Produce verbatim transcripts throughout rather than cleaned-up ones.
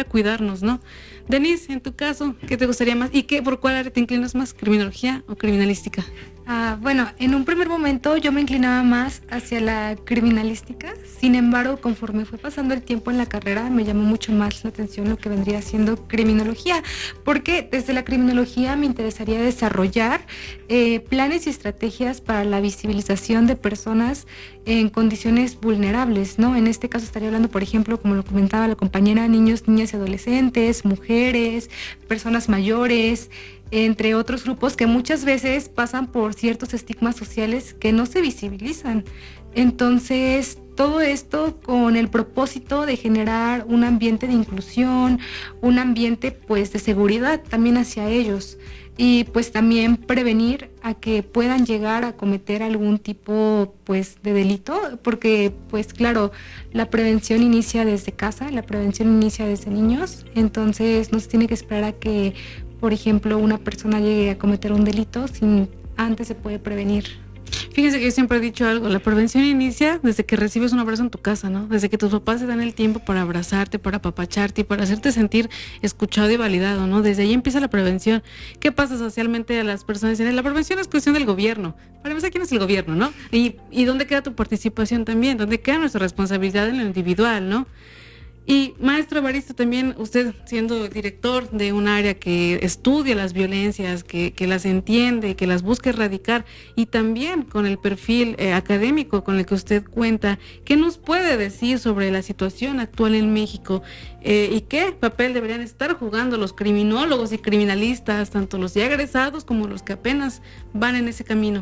cuidarnos, ¿no? Denise, en tu caso, ¿qué te gustaría más? ¿Y qué, por cuál área te inclinas más? ¿Criminología o criminalística? Ah, bueno, en un primer momento yo me inclinaba más hacia la criminalística. Sin embargo, conforme fue pasando el tiempo en la carrera, me llamó mucho más la atención lo que vendría siendo criminología, porque desde la criminología me interesaría desarrollar eh, planes y estrategias para la visibilización de personas en condiciones vulnerables, ¿no? En este caso estaría hablando, por ejemplo, como lo comentaba la compañera, niños, niñas y adolescentes, mujeres, personas mayores, entre otros grupos que muchas veces pasan por ciertos estigmas sociales que no se visibilizan. Entonces, todo esto con el propósito de generar un ambiente de inclusión, un ambiente pues de seguridad también hacia ellos, y pues también prevenir a que puedan llegar a cometer algún tipo pues de delito, porque pues claro, la prevención inicia desde casa, la prevención inicia desde niños, entonces no se tiene que esperar a que, por ejemplo, una persona llegue a cometer un delito, sin antes se puede prevenir. Fíjense que yo siempre he dicho algo, la prevención inicia desde que recibes un abrazo en tu casa, ¿no? Desde que tus papás se dan el tiempo para abrazarte, para apapacharte y para hacerte sentir escuchado y validado, ¿no? Desde ahí empieza la prevención. ¿Qué pasa socialmente a las personas? Dicen, la prevención es cuestión del gobierno. Para empezar, ¿quién es el gobierno, no? Y, y ¿dónde queda tu participación también? ¿Dónde queda nuestra responsabilidad en lo individual, no? Y maestro Evaristo, también usted siendo director de un área que estudia las violencias, que, que las entiende, que las busca erradicar, y también con el perfil eh, académico con el que usted cuenta, ¿qué nos puede decir sobre la situación actual en México? Eh, ¿Y qué papel deberían estar jugando los criminólogos y criminalistas, tanto los ya egresados como los que apenas van en ese camino?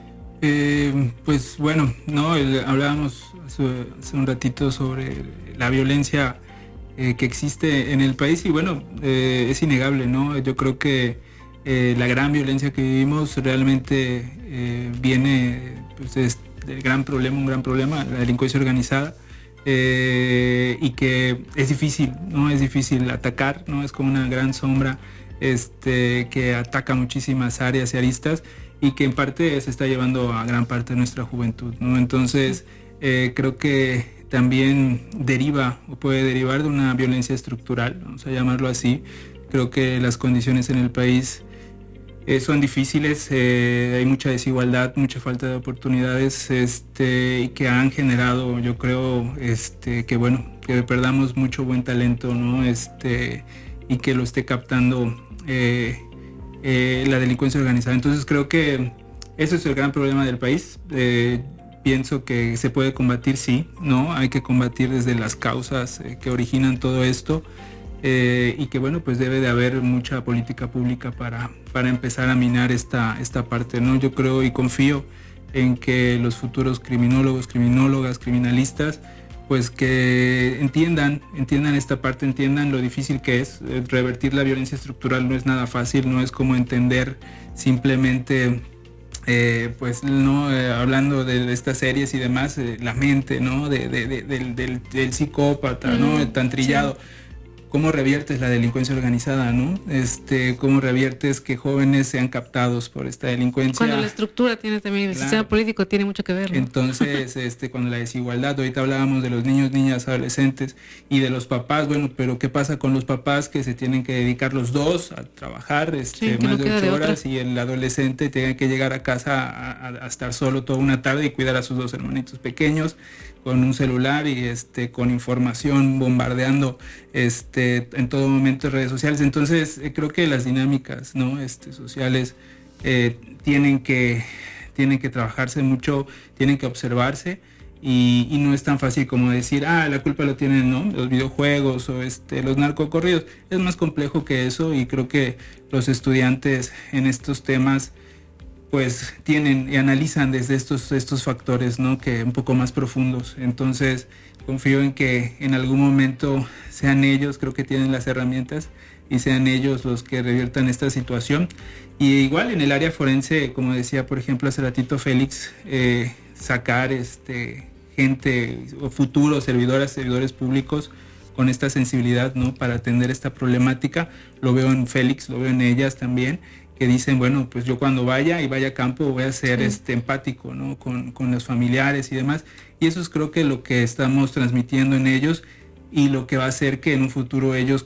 Eh, pues bueno, no, el, hablábamos hace, hace un ratito sobre la violencia eh, que existe en el país y bueno, eh, es innegable, ¿no? Yo creo que eh, la gran violencia que vivimos realmente eh, viene pues, es del gran problema, un gran problema, la delincuencia organizada. Eh, y que es difícil, ¿no? Es difícil atacar, ¿no? Es como una gran sombra este, que ataca muchísimas áreas y aristas y que en parte se está llevando a gran parte de nuestra juventud, ¿no? Entonces eh, creo que también deriva o puede derivar de una violencia estructural, vamos a llamarlo así. Creo que las condiciones en el país eh, son difíciles, eh, hay mucha desigualdad, mucha falta de oportunidades este, y que han generado, yo creo, este, que bueno, que perdamos mucho buen talento, ¿no? Este, y que lo esté captando eh, Eh, la delincuencia organizada. Entonces creo que ese es el gran problema del país. Eh, pienso que se puede combatir, sí, ¿no? Hay que combatir desde las causas eh, que originan todo esto eh, y que bueno, pues debe de haber mucha política pública para, para empezar a minar esta, esta parte, ¿no? Yo creo y confío en que los futuros criminólogos, criminólogas, criminalistas pues que entiendan, entiendan esta parte, entiendan lo difícil que es. Revertir la violencia estructural no es nada fácil, no es como entender simplemente, eh, pues no, eh, hablando de, de estas series y demás, eh, la mente, ¿no? De, de, de, del, del, del psicópata, mm, ¿no? Tan trillado. Sí. ¿Cómo reviertes la delincuencia organizada, no? Este, ¿cómo reviertes que jóvenes sean captados por esta delincuencia? Cuando la estructura tiene también, el claro. sistema político tiene mucho que ver, ¿no? Entonces, este, cuando la desigualdad, ahorita hablábamos de los niños, niñas, adolescentes y de los papás, bueno, pero ¿qué pasa con los papás que se tienen que dedicar los dos a trabajar este, sí, más no de ocho horas de y el adolescente tiene que llegar a casa a, a, a estar solo toda una tarde y cuidar a sus dos hermanitos pequeños con un celular y este con información bombardeando este en todo momento redes sociales? Entonces eh, creo que las dinámicas, ¿no? este sociales eh, tienen que tienen que trabajarse mucho, tienen que observarse y, y no es tan fácil como decir ah la culpa lo tienen, ¿no? los videojuegos o este los narcocorridos. Es más complejo que eso y creo que los estudiantes en estos temas pues tienen y analizan desde estos, estos factores, ¿no? que un poco más profundos. Entonces confío en que en algún momento sean ellos, creo que tienen las herramientas y sean ellos los que reviertan esta situación. Y igual en el área forense, como decía por ejemplo hace ratito Félix, eh, sacar este, gente o futuros servidoras, servidores públicos con esta sensibilidad, ¿no? para atender esta problemática. Lo veo en Félix, lo veo en ellas también, que dicen, bueno, pues yo cuando vaya y vaya a campo voy a ser sí. este, empático, ¿no? Con, con los familiares y demás. Y eso es creo que lo que estamos transmitiendo en ellos y lo que va a hacer que en un futuro ellos